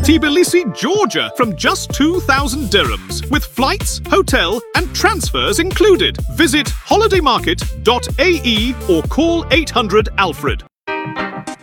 Tbilisi, Georgia, from just 2,000 dirhams, with flights, hotel, and transfers included. Visit holidaymarket.ae or call 800 Alfred.